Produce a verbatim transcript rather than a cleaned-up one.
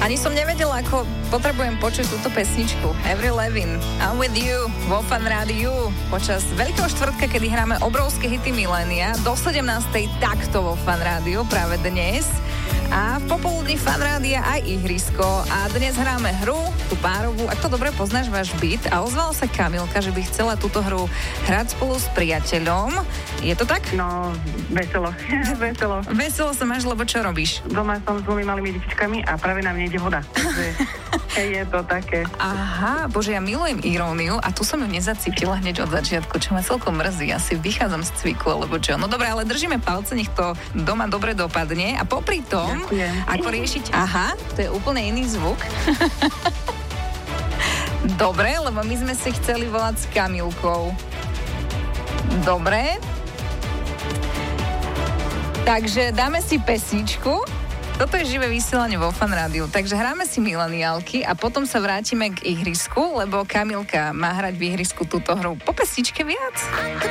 Ani som nevedela, ako potrebujem počuť túto pesničku. Avril Lavigne, I'm with you, vo Fan Rádiu. Počas Veľkého štvrtka, kedy hráme obrovské hity milénia, do sedemnástej takto vo Fan Rádiu práve dnes. A v popoludní Fan Rádia aj ihrisko. A dnes hráme hru, tú párovú. Ak to dobre poznáš, váš byt. A ozvala sa Kamilka, že by chcela túto hru hrať spolu s priateľom. Je to tak? No, veselo. veselo. Veselo sa máš, lebo čo robíš? Doma som s dvomi malými detičkami a práve nám nejde voda. Takže je to také. Aha, bože, ja milujem iróniu a tu som ju nezacítila hneď od začiatku, čo ma celkom mrzí. Asi vychádzam z cviku, alebo čo. No dobre, ale držíme palce, nech to doma dobre dopadne. A popri tom, Ďakujem. ako riešiť... Aha, to je úplne iný zvuk. Dobre, lebo my sme si chceli volať s Kamilkou. Dobre. Takže dáme si pesničku. Toto je živé vysielanie vo Fan Rádiu. Takže hráme si mileniálky a potom sa vrátime k ihrisku, lebo Kamilka má hrať v ihrisku túto hru po pesničke viac.